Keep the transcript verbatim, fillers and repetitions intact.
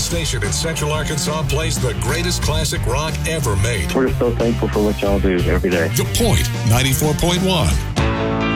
station in Central Arkansas plays the greatest classic rock ever made. We're so thankful for what y'all do every day. The Point, ninety-four point one.